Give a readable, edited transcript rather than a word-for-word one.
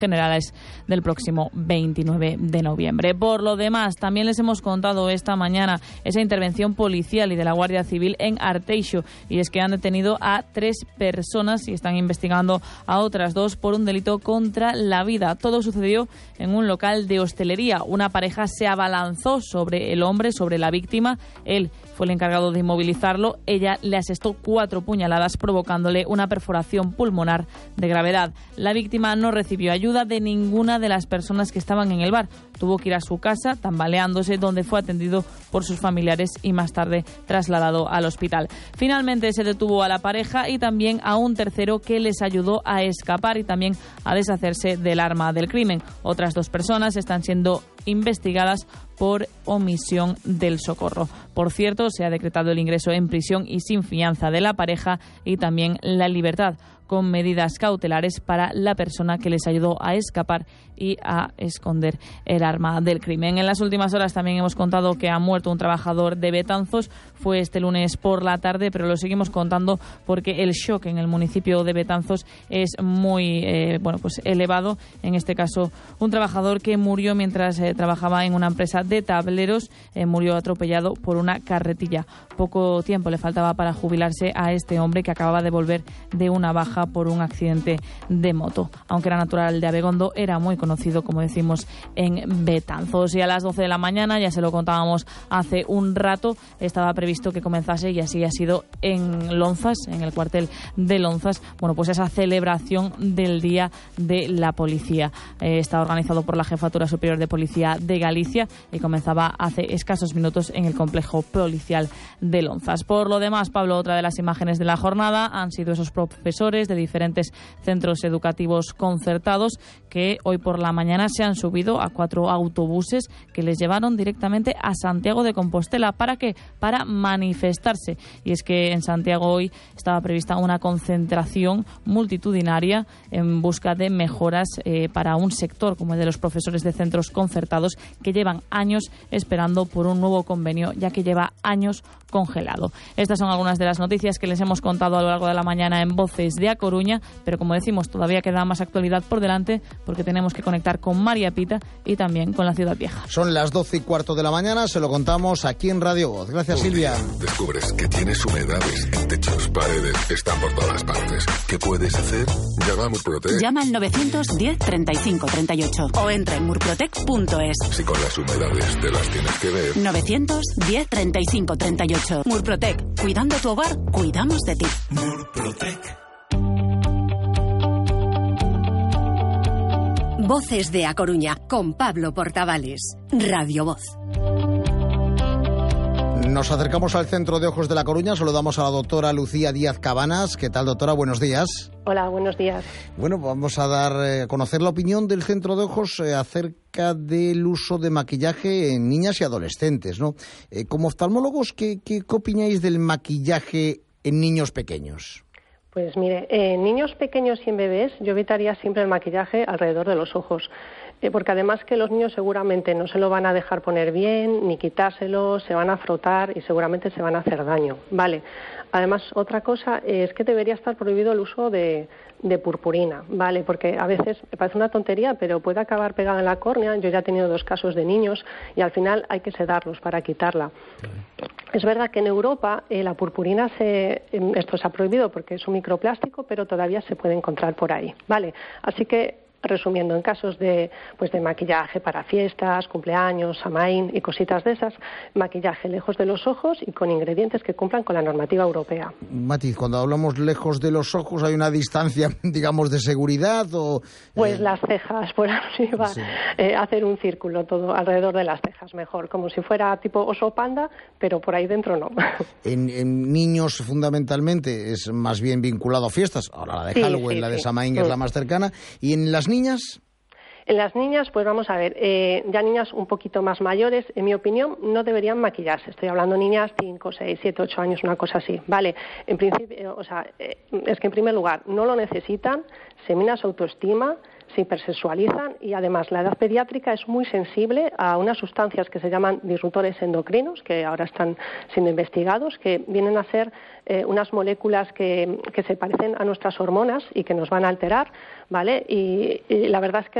generales del próximo 29 de noviembre. Por lo demás, también les hemos contado esta mañana esa intervención policial y de la Guardia Civil en Arteixo, y es que han detenido a 3 personas y están investigando a otras 2 por un delito contra la vida. Todo sucedió en un local de hostelería. Una pareja se abalanzó sobre el hombre, sobre la víctima. Él fue el encargado de inmovilizarlo. Ella le asestó 4 puñaladas, provocándole una perforación pulmonar de gravedad. La víctima no recibió ayuda de ninguna de las personas que estaban en el bar. Tuvo que ir a su casa tambaleándose, donde fue atendido por sus familiares y más tarde trasladado al hospital. Finalmente se detuvo a la pareja y también a un tercero que les ayudó a escapar y también a deshacerse del arma del crimen. Otras 2 personas están siendo investigadas por omisión del socorro. Por cierto, se ha decretado el ingreso en prisión y sin fianza de la pareja y también la libertad con medidas cautelares para la persona que les ayudó a escapar y a esconder el arma del crimen. En las últimas horas también hemos contado que ha muerto un trabajador de Betanzos. Fue este lunes por la tarde, pero lo seguimos contando porque el shock en el municipio de Betanzos es muy elevado. En este caso, un trabajador que murió mientras trabajaba en una empresa de tableros, murió atropellado por una carretilla. Poco tiempo le faltaba para jubilarse a este hombre que acababa de volver de una baja por un accidente de moto. Aunque era natural de Abegondo, era muy conocido, como decimos, en Betanzos. Y a las 12 de la mañana, ya se lo contábamos hace un rato, estaba previsto que comenzase, y así ha sido, en Lonzas, en el cuartel de Lonzas, pues esa celebración del Día de la Policía. Está organizado por la Jefatura Superior de Policía de Galicia y comenzaba hace escasos minutos en el complejo policial de Lonzas. Por lo demás, Pablo, otra de las imágenes de la jornada han sido esos profesores de diferentes centros educativos concertados que hoy por la mañana se han subido a 4 autobuses que les llevaron directamente a Santiago de Compostela. ¿Para qué? Para manifestarse. Y es que en Santiago hoy estaba prevista una concentración multitudinaria en busca de mejoras para un sector como el de los profesores de centros concertados, que llevan años esperando por un nuevo convenio, ya que lleva años congelado. Estas son algunas de las noticias que les hemos contado a lo largo de la mañana en Voces de A Coruña, pero como decimos, todavía queda más actualidad por delante porque tenemos que conectar con María Pita y también con la Ciudad Vieja. Son las 12:15 de la mañana, se lo contamos aquí en Radio Voz. Gracias, Silvia. Descubres que tienes humedades en techos, paredes, están por todas partes. ¿Qué puedes hacer? Llama a Murprotec. Llama al 910 35 38 o entra en murprotec.es. Si con las humedades te las tienes que ver. 910 35 38. Murprotec. Cuidando tu hogar, cuidamos de ti. Murprotec. Voces de A Coruña, con Pablo Portavales. Radio Voz. Nos acercamos al Centro de Ojos de La Coruña. Saludamos a la doctora Lucía Díaz Cabanas. ¿Qué tal, doctora? Buenos días. Hola, buenos días. Bueno, vamos a dar a conocer la opinión del Centro de Ojos acerca del uso de maquillaje en niñas y adolescentes, ¿no? Como oftalmólogos, ¿qué opináis del maquillaje en niños pequeños? Pues mire, en niños pequeños y en bebés yo evitaría siempre el maquillaje alrededor de los ojos, porque además que los niños seguramente no se lo van a dejar poner bien, ni quitárselo, se van a frotar y seguramente se van a hacer daño, ¿vale? Además, otra cosa es que debería estar prohibido el uso de purpurina, ¿vale? Porque a veces parece una tontería, pero puede acabar pegada en la córnea. Yo ya he tenido 2 casos de niños y al final hay que sedarlos para quitarla. Es verdad que en Europa la purpurina esto se ha prohibido porque es un microplástico, pero todavía se puede encontrar por ahí, ¿vale? Así que, resumiendo, en casos de maquillaje para fiestas, cumpleaños, samaín y cositas de esas, maquillaje lejos de los ojos y con ingredientes que cumplan con la normativa europea. Matiz, cuando hablamos lejos de los ojos, ¿hay una distancia, digamos, de seguridad o...? Pues las cejas, por arriba, sí. Hacer un círculo todo alrededor de las cejas, mejor, como si fuera tipo oso panda, pero por ahí dentro no. En niños, fundamentalmente, es más bien vinculado a fiestas. Ahora la de Halloween, la de Samaín es la más cercana. ¿Y en las niñas? En las niñas, pues vamos a ver, ya niñas un poquito más mayores, en mi opinión, no deberían maquillarse. Estoy hablando de niñas 5, 6, 7, 8 años, una cosa así, ¿vale? En principio, es que en primer lugar no lo necesitan, se mina su autoestima, se hipersexualizan y además la edad pediátrica es muy sensible a unas sustancias que se llaman disruptores endocrinos, que ahora están siendo investigados, que vienen a ser unas moléculas que se parecen a nuestras hormonas y que nos van a alterar, ¿vale? Y la verdad es que